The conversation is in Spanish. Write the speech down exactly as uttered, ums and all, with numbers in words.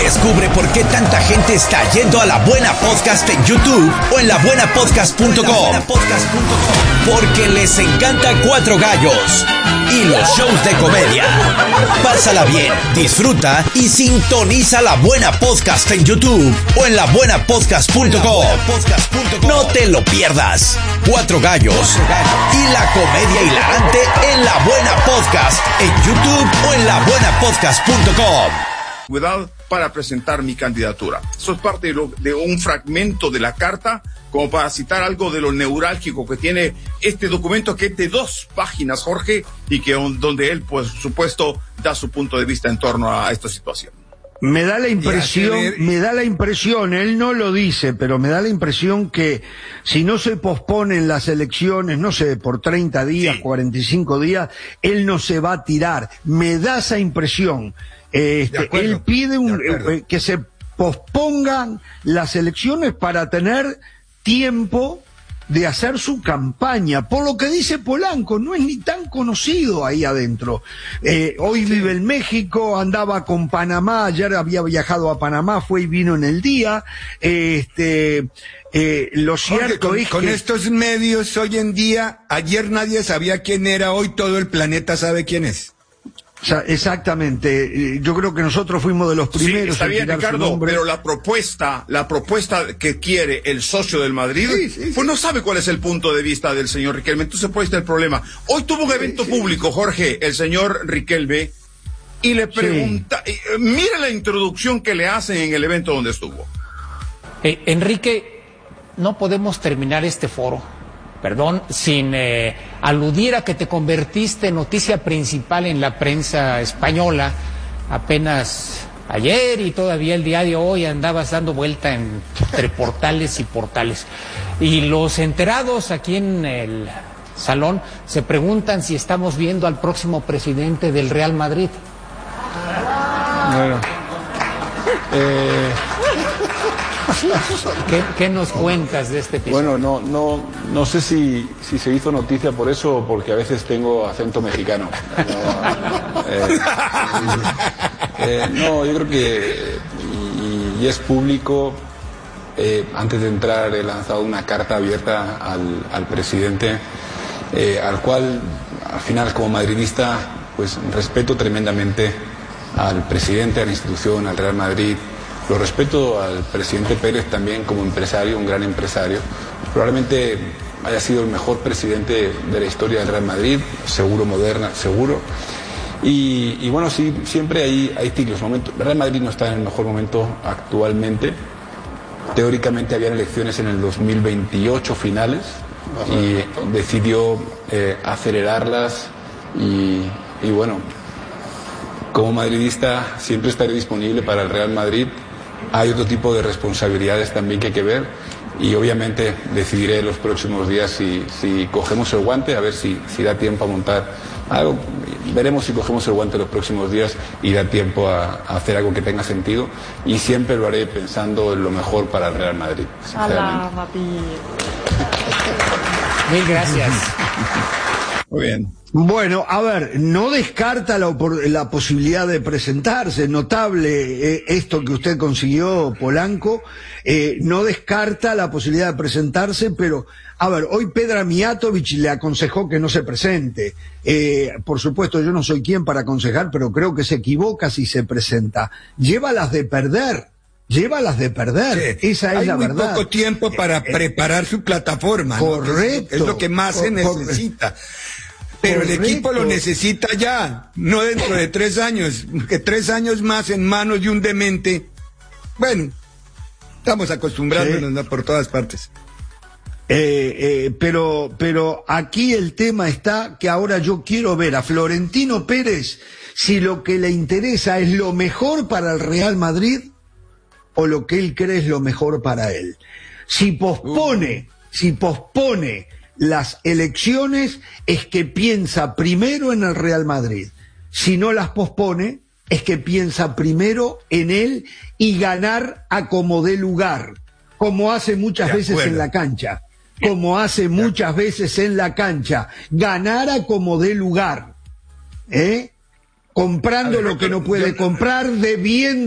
Descubre por qué tanta gente está yendo a La Buena Podcast en YouTube o en la buena podcast punto com. Porque les encanta Cuatro Gallos y los shows de comedia. Pásala bien, disfruta y sintoniza La Buena Podcast en YouTube o en la buena podcast punto com. No te lo pierdas. Cuatro Gallos y la comedia hilarante en La Buena Podcast en YouTube o en la buena podcast punto com. Para presentar mi candidatura. Eso es parte de, lo, de un fragmento de la carta, como para citar algo de lo neurálgico que tiene este documento, que es de dos páginas, Jorge, y que donde él, por supuesto, da su punto de vista en torno a esta situación. Me da la impresión, me da la impresión, él no lo dice, pero me da la impresión que si no se posponen las elecciones, no sé, por treinta días, sí. cuarenta y cinco días, él no se va a tirar. Me da esa impresión. Este, él pide un, eh, que se pospongan las elecciones para tener tiempo de hacer su campaña. Por lo que dice Polanco, no es ni tan conocido ahí adentro. Eh, hoy sí. vive en México, andaba con Panamá, ayer había viajado a Panamá, fue y vino en el día. Este, eh, lo cierto Jorge, es con, que... con estos medios hoy en día, ayer nadie sabía quién era, hoy todo el planeta sabe quién es. O sea, exactamente, yo creo que nosotros fuimos de los primeros. Sí, está bien, Ricardo, pero la propuesta, la propuesta que quiere el socio del Madrid, sí, sí, pues sí. no sabe cuál es el punto de vista del señor Riquelme, entonces puede estar el problema. Hoy tuvo un evento sí, sí. público, Jorge, el señor Riquelme, y le pregunta, sí. eh, mira la introducción que le hacen en el evento donde estuvo. Eh, Enrique, no podemos terminar este foro, perdón, sin eh, aludir a que te convertiste en noticia principal en la prensa española apenas ayer, y todavía el día de hoy andabas dando vuelta en, entre portales y portales. Y los enterados aquí en el salón se preguntan si estamos viendo al próximo presidente del Real Madrid. Bueno, eh... ¿Qué, ¿Qué nos cuentas de este episodio? Bueno, no, no, no sé si, si se hizo noticia por eso o porque a veces tengo acento mexicano. No, eh, eh, no yo creo que, y, y es público, eh, antes de entrar he lanzado una carta abierta al, al presidente, eh, al cual, al final, como madridista, pues respeto tremendamente al presidente, a la institución, al Real Madrid. Lo respeto al presidente Pérez también como empresario, un gran empresario. Probablemente haya sido el mejor presidente de la historia del Real Madrid, seguro, moderna, seguro. Y, y bueno, sí, siempre hay, hay ciclos, momentos. El Real Madrid no está en el mejor momento actualmente. Teóricamente habían elecciones en el dos mil veintiocho finales y decidió eh, acelerarlas y, y bueno, como madridista siempre estaré disponible para el Real Madrid. Hay otro tipo de responsabilidades también que hay que ver y obviamente decidiré en los próximos días si, si cogemos el guante, a ver si, si da tiempo a montar algo. Veremos si cogemos el guante los próximos días y da tiempo a, a hacer algo que tenga sentido, y siempre lo haré pensando en lo mejor para el Real Madrid. Hola, papi. Mil gracias. Muy bien. Bueno, a ver, no descarta la, la posibilidad de presentarse, notable eh, esto que usted consiguió, Polanco, eh, no descarta la posibilidad de presentarse, pero, a ver, hoy Pedra Mijatović le aconsejó que no se presente. Eh, por supuesto, yo no soy quien para aconsejar, pero creo que se equivoca si se presenta. Llévalas de perder. Llévalas de perder, sí, esa es hay la muy verdad. Poco tiempo para eh, preparar su plataforma, correcto, ¿no? Es lo que más cor, se necesita. Pero correcto. El equipo lo necesita ya, no dentro de tres años, que tres años más en manos de un demente. Bueno, estamos acostumbrándonos, sí. ¿no? Por todas partes. Eh, eh, pero, pero aquí el tema está que ahora yo quiero ver a Florentino Pérez si lo que le interesa es lo mejor para el Real Madrid o lo que él cree es lo mejor para él. Si pospone, uh. si pospone las elecciones, es que piensa primero en el Real Madrid. Si no las pospone, es que piensa primero en él y ganar a como dé lugar, como hace muchas veces en la cancha, como hace muchas veces en la cancha, ganar a como dé lugar, ¿eh? Comprando ver, lo que no puede comprar, debiendo